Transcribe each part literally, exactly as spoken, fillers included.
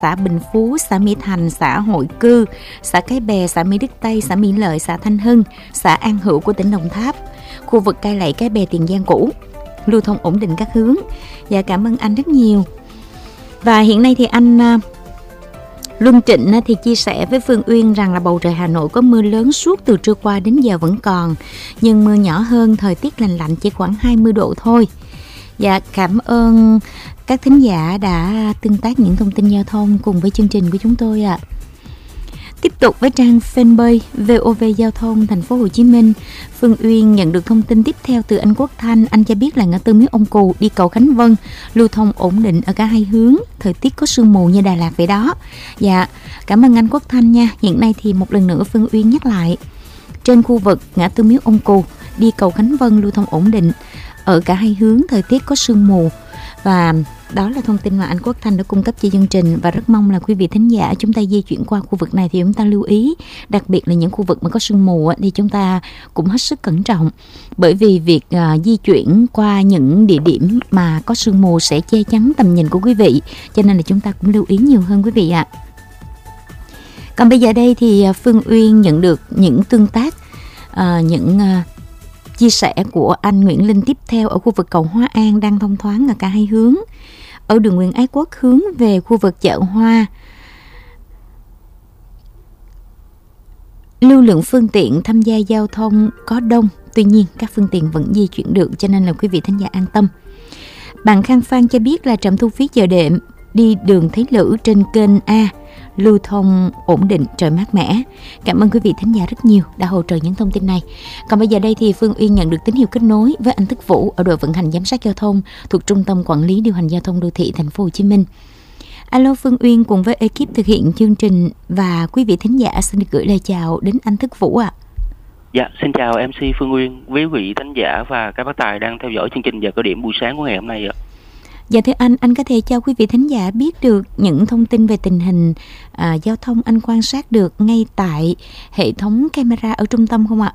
xã Bình Phú, xã Mỹ Thành, xã Hội Cư, xã Cái Bè, xã Mỹ Đức Tây, xã Mỹ Lợi, xã Thanh Hưng, xã An Hữu của tỉnh Đồng Tháp, khu vực Cai Lậy, Cái Bè, Tiền Giang cũ, lưu thông ổn định các hướng. Và cảm ơn anh rất nhiều. Và hiện nay thì anh Luân Trịnh thì chia sẻ với Phương Uyên rằng là bầu trời Hà Nội có mưa lớn suốt từ trưa qua đến giờ vẫn còn, nhưng mưa nhỏ hơn, thời tiết lành lạnh, chỉ khoảng hai mươi độ thôi. Và cảm ơn các thính giả đã tương tác những thông tin giao thông cùng với chương trình của chúng tôi ạ. À. Tiếp tục với trang fanpage vê o vê Giao thông Thành phố Hồ Chí Minh, Phương Uyên nhận được thông tin tiếp theo từ anh Quốc Thanh. Anh cho biết là ngã tư Miếu Ông Cù đi cầu Khánh Vân lưu thông ổn định ở cả hai hướng, thời tiết có sương mù như Đà Lạt vậy đó. Dạ, cảm ơn anh Quốc Thanh nha. Hiện nay thì một lần nữa Phương Uyên nhắc lại, trên khu vực ngã tư Miếu Ông Cù đi cầu Khánh Vân lưu thông ổn định ở cả hai hướng, thời tiết có sương mù. Và đó là thông tin mà anh Quốc Thanh đã cung cấp cho chương trình, và rất mong là quý vị thính giả chúng ta di chuyển qua khu vực này thì chúng ta lưu ý, đặc biệt là những khu vực mà có sương mù thì chúng ta cũng hết sức cẩn trọng, bởi vì việc uh, di chuyển qua những địa điểm mà có sương mù sẽ che chắn tầm nhìn của quý vị, cho nên là chúng ta cũng lưu ý nhiều hơn quý vị ạ. Còn bây giờ đây thì Phương Uyên nhận được những tương tác, uh, những uh, chia sẻ của anh Nguyễn Linh tiếp theo ở khu vực cầu Hóa An đang thông thoáng ở cả hai hướng. Ở đường Nguyễn Ái Quốc hướng về khu vực chợ Hoa, lưu lượng phương tiện tham gia giao thông có đông, tuy nhiên các phương tiện vẫn di chuyển được, cho nên là quý vị thính giả an tâm. Bạn Khang Phan cho biết là trạm thu phí Chợ Đệm đi đường Thấy Lữ trên kênh A lưu thông ổn định, trời mát mẻ. Cảm ơn quý vị thính giả rất nhiều đã hỗ trợ những thông tin này. Còn bây giờ đây thì Phương Uyên nhận được tín hiệu kết nối với anh Thức Vũ ở đội vận hành giám sát giao thông thuộc Trung tâm Quản lý Điều hành Giao thông Đô thị Thành phố Hồ Chí Minh. Alo, Phương Uyên cùng với ekip thực hiện chương trình và quý vị thính giả xin được gửi lời chào đến anh Thức Vũ ạ. À. Dạ, xin chào em xê Phương Uyên, quý vị thính giả và các bác tài đang theo dõi chương trình Giờ Cao Điểm buổi sáng của ngày hôm nay ạ. Dạ thưa anh, anh có thể cho quý vị thính giả biết được những thông tin về tình hình à, giao thông anh quan sát được ngay tại hệ thống camera ở trung tâm không ạ?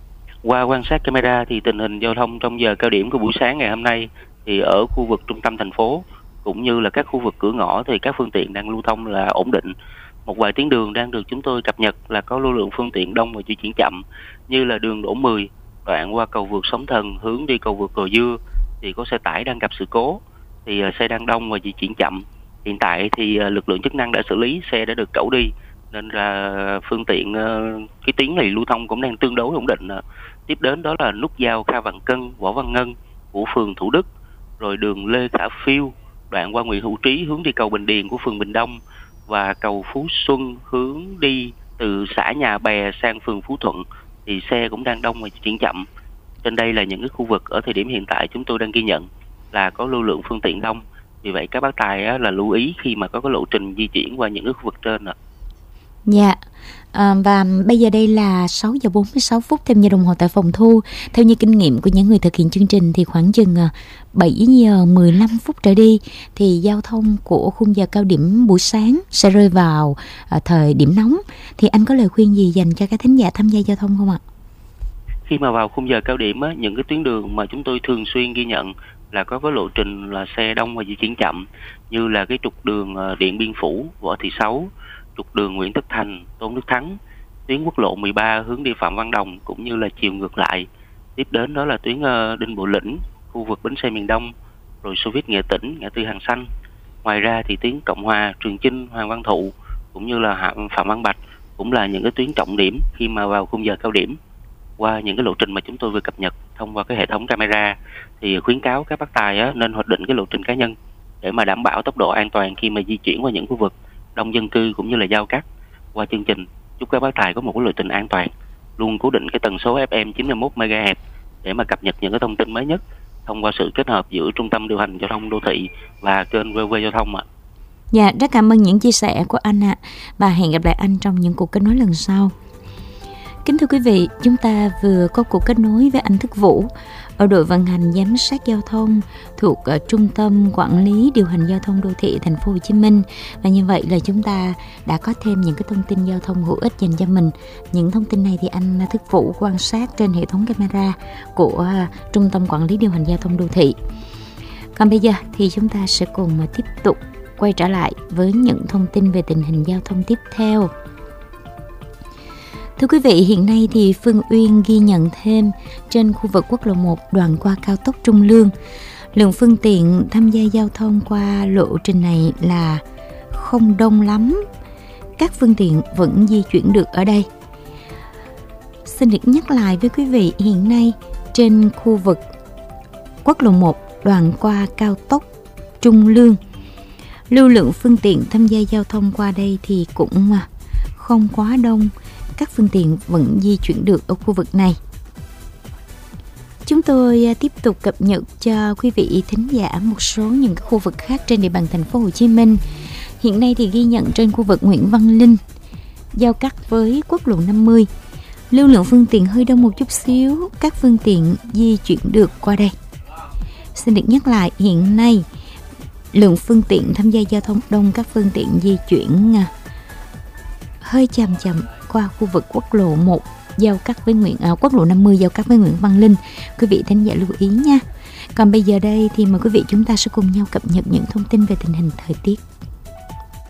Qua quan sát camera thì tình hình giao thông trong giờ cao điểm của buổi sáng ngày hôm nay thì ở khu vực trung tâm thành phố cũng như là các khu vực cửa ngõ thì các phương tiện đang lưu thông là ổn định. Một vài tuyến đường đang được chúng tôi cập nhật là có lưu lượng phương tiện đông và di chuyển chậm, như là đường Đỗ Mười đoạn qua cầu vượt Sóng Thần hướng đi cầu vượt Gò Dưa thì có xe tải đang gặp sự cố, thì uh, xe đang đông và di chuyển chậm. Hiện tại thì uh, lực lượng chức năng đã xử lý, xe đã được cẩu đi, nên là phương tiện uh, cái tuyến này lưu thông cũng đang tương đối ổn định. Uh. Tiếp đến đó là nút giao Kha Vạn Cân, Võ Văn Ngân của phường Thủ Đức, rồi đường Lê Khả Phiêu đoạn qua Nguyễn Hữu Trí hướng đi cầu Bình Điền của phường Bình Đông, và cầu Phú Xuân hướng đi từ xã Nhà Bè sang phường Phú Thuận thì xe cũng đang đông và di chuyển chậm. Trên đây là những cái khu vực ở thời điểm hiện tại chúng tôi đang ghi nhận là có lưu lượng phương tiện đông. Vì vậy các bác tài á, là lưu ý khi mà có cái lộ trình di chuyển qua những cái khu vực trên ạ. Dạ, à, và bây giờ đây là sáu giờ bốn mươi sáu phút thêm giờ đồng hồ tại phòng thu. Theo như kinh nghiệm của những người thực hiện chương trình thì khoảng chừng bảy giờ mười lăm phút trở đi thì giao thông của khung giờ cao điểm buổi sáng sẽ rơi vào à, thời điểm nóng. Thì anh có lời khuyên gì dành cho các thính giả tham gia giao thông không ạ? Khi mà vào khung giờ cao điểm á, những cái tuyến đường mà chúng tôi thường xuyên ghi nhận là có cái lộ trình là xe đông và di chuyển chậm, như là cái trục đường Điện Biên Phủ, Võ Thị Sáu, trục đường Nguyễn Tất Thành, Tôn Đức Thắng, tuyến quốc lộ mười ba hướng đi Phạm Văn Đồng cũng như là chiều ngược lại. Tiếp đến đó là tuyến Đinh Bộ Lĩnh, khu vực bến xe miền Đông, rồi Xô Viết Nghệ Tĩnh, ngã tư Hàng Xanh. Ngoài ra thì tuyến Cộng Hòa, Trường Chinh, Hoàng Văn Thụ cũng như là Phạm Văn Bạch cũng là những cái tuyến trọng điểm khi mà vào khung giờ cao điểm. Qua những cái lộ trình mà chúng tôi vừa cập nhật thông qua cái hệ thống camera thì khuyến cáo các bác tài á, nên hoạch định cái lộ trình cá nhân để mà đảm bảo tốc độ an toàn khi mà di chuyển qua những khu vực đông dân cư cũng như là giao cắt. Qua chương trình chúc các bác tài có một cái lộ trình an toàn, luôn cố định cái tần số ép em chín mươi mốt mê ga héc để mà cập nhật những cái thông tin mới nhất thông qua sự kết hợp giữa Trung tâm Điều hành Giao thông Đô thị và kênh vê o vê Giao thông ạ. Dạ, rất cảm ơn những chia sẻ của anh ạ, và hẹn gặp lại anh trong những cuộc kết nối lần sau. Kính thưa quý vị, chúng ta vừa có cuộc kết nối với anh Thức Vũ ở đội vận hành giám sát giao thông thuộc uh, Trung tâm Quản lý Điều hành Giao thông Đô thị Thành phố Hồ Chí Minh, và như vậy là chúng ta đã có thêm những cái thông tin giao thông hữu ích dành cho mình. Những thông tin này thì anh Thức Vũ quan sát trên hệ thống camera của uh, Trung tâm Quản lý Điều hành Giao thông Đô thị. Còn bây giờ thì chúng ta sẽ cùng uh, tiếp tục quay trở lại với những thông tin về tình hình giao thông tiếp theo. Thưa quý vị, hiện nay thì Phương Uyên ghi nhận thêm trên khu vực quốc lộ một đoạn qua cao tốc Trung Lương, lượng phương tiện tham gia giao thông qua lộ trình này là không đông lắm. Các phương tiện vẫn di chuyển được ở đây. Xin được nhắc lại với quý vị, hiện nay trên khu vực quốc lộ một đoạn qua cao tốc Trung Lương, lưu lượng phương tiện tham gia giao thông qua đây thì cũng không quá đông. Các phương tiện vẫn di chuyển được ở khu vực này. Chúng tôi tiếp tục cập nhật cho quý vị thính giả một số những khu vực khác trên địa bàn thành phố Hồ Chí Minh. Hiện nay thì ghi nhận trên khu vực Nguyễn Văn Linh, giao cắt với quốc lộ năm mươi, lưu lượng phương tiện hơi đông một chút xíu, các phương tiện di chuyển được qua đây. Xin được nhắc lại, hiện nay lượng phương tiện tham gia giao thông đông, các phương tiện di chuyển hơi chậm chậm qua khu vực quốc lộ một giao cắt với Nguyễn à, quốc lộ năm mươi giao cắt với Nguyễn Văn Linh. Quý vị thính giả lưu ý nha. Còn bây giờ đây thì mời quý vị chúng ta sẽ cùng nhau cập nhật những thông tin về tình hình thời tiết.